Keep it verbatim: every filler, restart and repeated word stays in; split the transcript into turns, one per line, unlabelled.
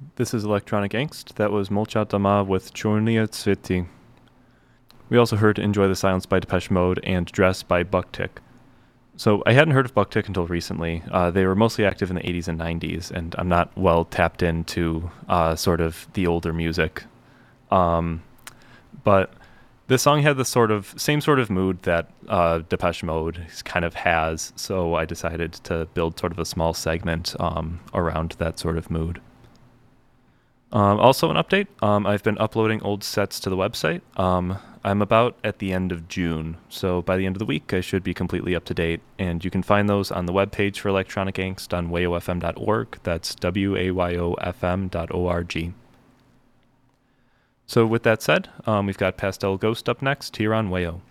This is Electronic Angst. That was Molchat Dama with Chornia Tsveti. We also heard Enjoy the Silence by Depeche Mode and Dress by Bucktick. So I hadn't heard of Bucktick until recently. Uh, they were mostly active in the eighties and nineties, and I'm not well tapped into uh, sort of the older music. Um, but this song had the sort of same sort of mood that uh, Depeche Mode kind of has, so I decided to build sort of a small segment um, around that sort of mood. Um, also, an update. Um, I've been uploading old sets to the website. Um, I'm about at the end of June, so by the end of the week, I should be completely up to date. And you can find those on the webpage for Electronic Angst on wayo f m dot org. That's w a y o f m dot org. So, with that said, um, we've got Pastel Ghost up next here on Wayo.